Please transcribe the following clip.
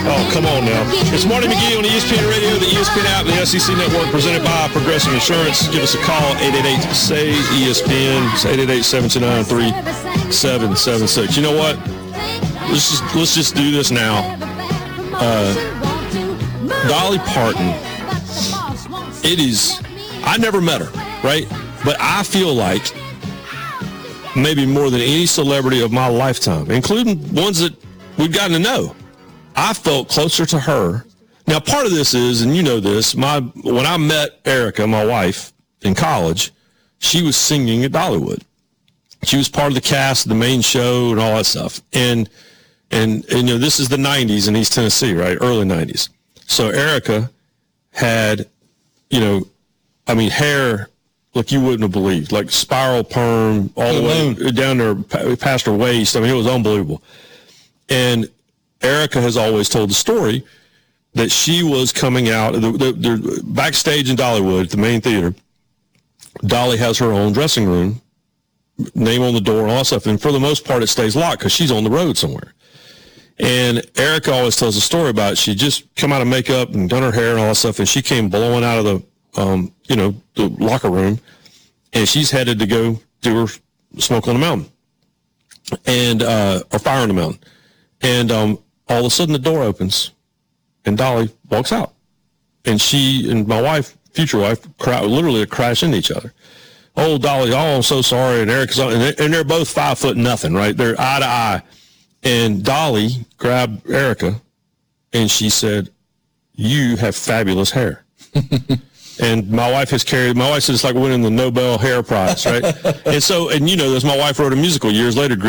Oh, come on now. It's Marty McGee on ESPN Radio, the ESPN app, the SEC Network, presented by Progressive Insurance. Give us a call, 888-SAY-ESPN. It's 888-729-3776. You know what? Let's just do this now. Dolly Parton, I never met her, right? But I feel like maybe more than any celebrity of my lifetime, including ones that we've gotten to know, I felt closer to her. Now, part of this is, and you know this, when I met Erica, my wife, in college, she was singing at Dollywood. She was part of the cast of the main show and all that stuff. And you know, this is the 90s in East Tennessee, right? Early 90s. So Erica had, you know, I mean, hair like you wouldn't have believed, like spiral perm all the way down there past her waist. I mean, it was unbelievable. And Erica has always told the story that she was coming out, the backstage in Dollywood, the main theater. Dolly has her own dressing room, name on the door and all that stuff. And for the most part, it stays locked because she's on the road somewhere. And Erica always tells a story about it. She just come out of makeup and done her hair and all that stuff. And she came blowing out of the, the locker room. And she's headed to go do her Smoke on the Mountain or Fire on the Mountain. And all of a sudden the door opens and Dolly walks out. And she and my wife, future wife, literally crash into each other. Oh, Dolly, oh, I'm so sorry. And Erica's on, and they're both 5'0", right? They're eye to eye. And Dolly grabbed Erica and she said, "You have fabulous hair." And my wife says it's like winning the Nobel Hair Prize, right? And you know this, my wife wrote a musical years later,